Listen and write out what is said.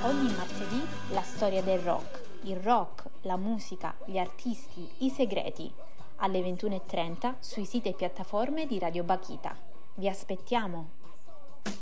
Ogni martedì la storia del rock, il rock, la musica, gli artisti, i segreti, alle 21:30 sui siti e piattaforme di Radio Bakhita. Vi aspettiamo!